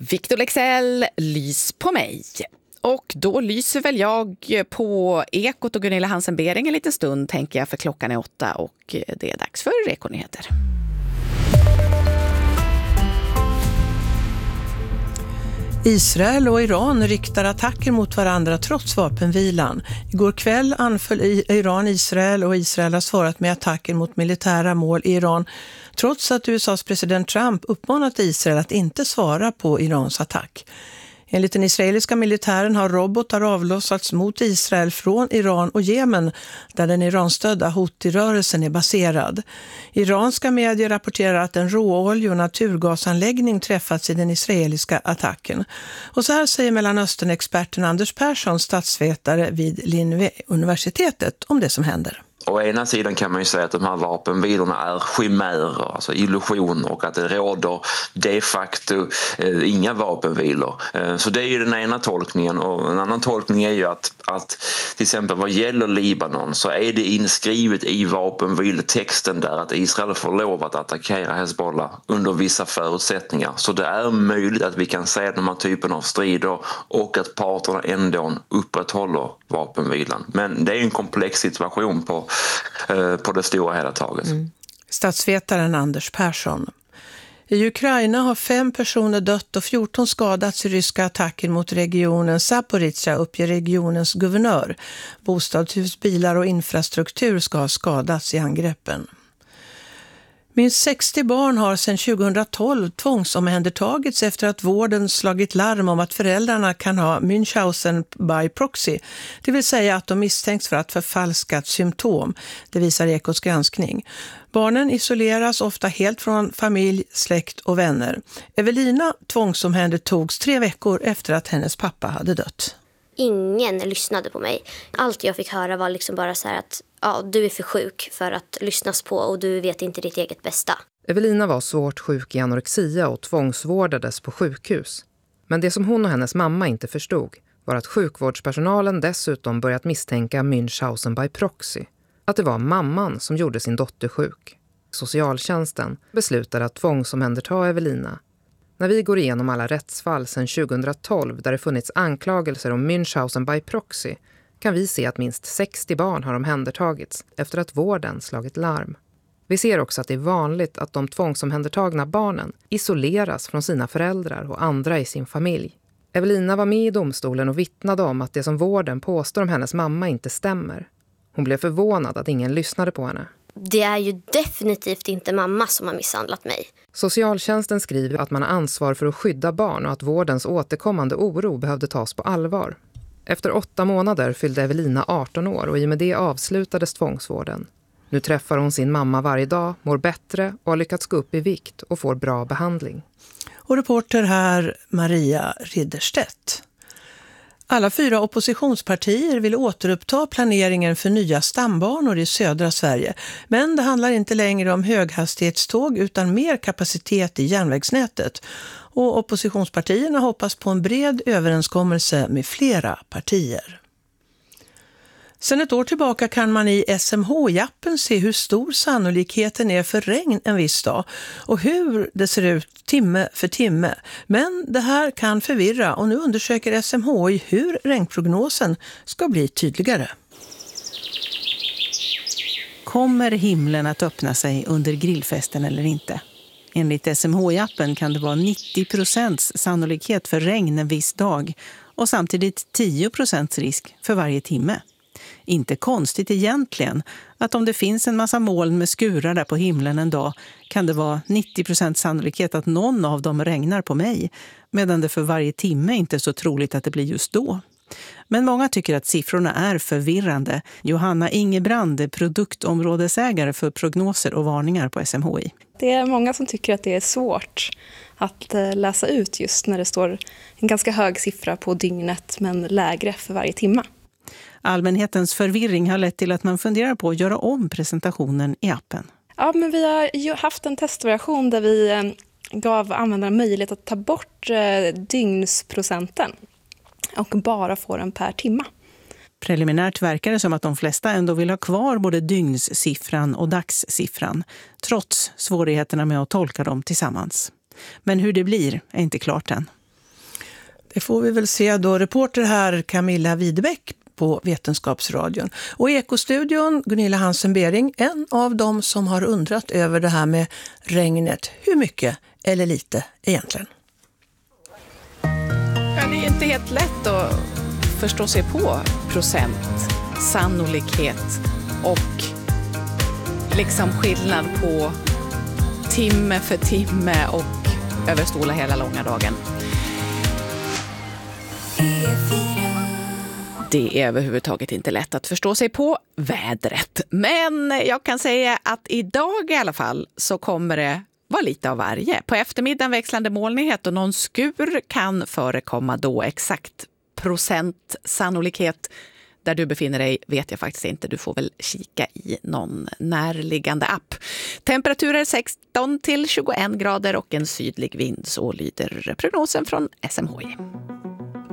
Victor Leksell, lys på mig. Och då lyser väl jag på Ekot och Gunilla Hansen-Bering en liten stund, tänker jag, för klockan är 8 och det är dags för Ekonyheter. Israel och Iran riktar attacker mot varandra trots vapenvilan. Igår kväll anföll Iran Israel och Israel har svarat med attacker mot militära mål i Iran, trots att USAs president Trump uppmanat Israel att inte svara på Irans attack. Enligt den israeliska militären har robotar avlossats mot Israel från Iran och Jemen, där den Iranstödda Houthi-rörelsen är baserad. Iranska medier rapporterar att en råolje- och naturgasanläggning träffats i den israeliska attacken. Och så här säger Mellanöstern-experten Anders Persson, statsvetare vid Linnéuniversitetet, om det som händer. Å ena sidan kan man ju säga att de här vapenvilorna är chimärer, alltså illusioner, och att det råder de facto inga vapenvilor. Så det är ju den ena tolkningen, och en annan tolkning är ju att till exempel vad gäller Libanon så är det inskrivet i vapenviltexten där att Israel får lov att attackera Hezbollah under vissa förutsättningar. Så det är möjligt att vi kan se de här typen av strider och att parterna ändå upprätthåller vapenvilan. Men det är en komplex situation på det stora hela taget. Statsvetaren Anders Persson. I Ukraina har 5 personer dött och 14 skadats i ryska attacker mot regionen Zaporizjzja, uppger regionens guvernör. Bostadshus, bilar och infrastruktur ska ha skadats i angreppen. Minst 60 barn har sedan 2012 tvångsomhändertagits efter att vården slagit larm om att föräldrarna kan ha Münchhausen by proxy, det vill säga att de misstänks för att förfalskat symptom. Det visar Ekots granskning. Barnen isoleras ofta helt från familj, släkt och vänner. Evelina tvångsomhändertogs 3 veckor efter att hennes pappa hade dött. Ingen lyssnade på mig. Allt jag fick höra var liksom bara så här att du är för sjuk för att lyssnas på och du vet inte ditt eget bästa. Evelina var svårt sjuk i anorexia och tvångsvårdades på sjukhus. Men det som hon och hennes mamma inte förstod var att sjukvårdspersonalen dessutom börjat misstänka Münchhausen by proxy. Att det var mamman som gjorde sin dotter sjuk. Socialtjänsten beslutade att tvångsomhänderta Evelina. När vi går igenom alla rättsfall sedan 2012 där det funnits anklagelser om Münchhausen by proxy kan vi se att minst 60 barn har omhändertagits efter att vården slagit larm. Vi ser också att det är vanligt att de tvångsomhändertagna barnen isoleras från sina föräldrar och andra i sin familj. Evelina var med i domstolen och vittnade om att det som vården påstår om hennes mamma inte stämmer. Hon blev förvånad att ingen lyssnade på henne. Det är ju definitivt inte mamma som har misshandlat mig. Socialtjänsten skriver att man har ansvar för att skydda barn och att vårdens återkommande oro behövde tas på allvar. Efter 8 månader fyllde Evelina 18 år och i och med det avslutades tvångsvården. Nu träffar hon sin mamma varje dag, mår bättre och har lyckats gå upp i vikt och får bra behandling. Och reporter här Maria Ridderstedt. Alla 4 oppositionspartier vill återuppta planeringen för nya stambanor i södra Sverige. Men det handlar inte längre om höghastighetståg utan mer kapacitet i järnvägsnätet. Och oppositionspartierna hoppas på en bred överenskommelse med flera partier. Sedan ett år tillbaka kan man i SMHI-appen se hur stor sannolikheten är för regn en viss dag och hur det ser ut timme för timme. Men det här kan förvirra och nu undersöker SMHI hur regnprognosen ska bli tydligare. Kommer himlen att öppna sig under grillfesten eller inte? Enligt SMHI-appen kan det vara 90% sannolikhet för regn en viss dag och samtidigt 10% risk för varje timme. Inte konstigt egentligen att om det finns en massa moln med skurar där på himlen en dag kan det vara 90% sannolikhet att någon av dem regnar på mig, medan det för varje timme inte är så troligt att det blir just då. Men många tycker att siffrorna är förvirrande. Johanna Ingebrand är produktområdesägare för prognoser och varningar på SMHI. Det är många som tycker att det är svårt att läsa ut just när det står en ganska hög siffra på dygnet men lägre för varje timme. Allmänhetens förvirring har lett till att man funderar på att göra om presentationen i appen. Ja, men vi har haft en testvariation där vi gav användaren möjlighet att ta bort dygnsprocenten och bara få den per timma. Preliminärt verkar det som att de flesta ändå vill ha kvar både dygnssiffran och dagssiffran, trots svårigheterna med att tolka dem tillsammans. Men hur det blir är inte klart än. Det får vi väl se då. Reporter här Camilla Widebäck på Vetenskapsradion. Och Ekostudion, Gunilla Hansen-Bering, en av dem som har undrat över det här med regnet. Hur mycket eller lite egentligen? Ja, det är inte helt lätt att förstå sig på procent, sannolikhet och liksom skillnad på timme för timme och över stora hela långa dagen. Det är överhuvudtaget inte lätt att förstå sig på vädret. Men jag kan säga att idag i alla fall så kommer det vara lite av varje. På eftermiddagen växlande molnighet och någon skur kan förekomma då. Exakt procent sannolikhet där du befinner dig vet jag faktiskt inte. Du får väl kika i någon närliggande app. Temperaturer 16 till 21 grader och en sydlig vind, så lyder prognosen från SMHI.